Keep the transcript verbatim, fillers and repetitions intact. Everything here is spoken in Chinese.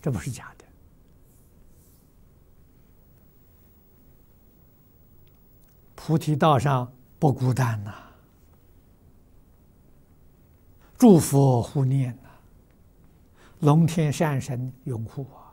这不是假的。菩提道上不孤单呐、啊，诸佛护念呐、啊，龙天善神拥护啊。